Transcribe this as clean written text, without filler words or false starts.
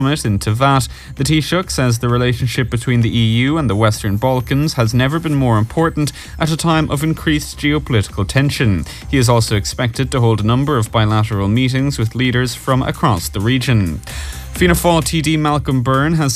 Summit in Tivat. The Taoiseach says the relationship between the EU and the Western Balkans has never been more important at a time of increased geopolitical tension. He is also expected to hold a number of bilateral meetings with leaders from across the region. Fianna Fáil TD Malcolm Byrne has